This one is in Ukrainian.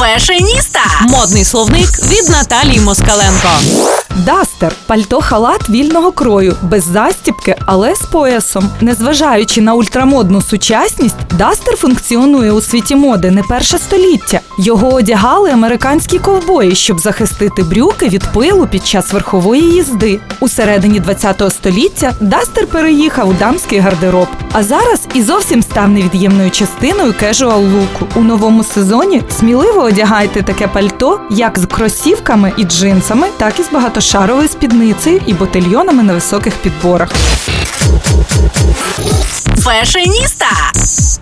Фешеніста. Модний словник від Наталії Москаленко. Дастер – пальто-халат вільного крою, без застібки, але з поясом. Незважаючи на ультрамодну сучасність, дастер функціонує у світі моди не перше століття. Його одягали американські ковбої, щоб захистити брюки від пилу під час верхової їзди. У середині ХХ століття дастер переїхав у дамський гардероб, а зараз і зовсім став невід'ємною частиною кежуал-луку. У новому сезоні сміливо одягайте таке пальто як з кросівками і джинсами, так і з багатошаровою спідницею і ботильйонами на високих підборах. Фешеніста.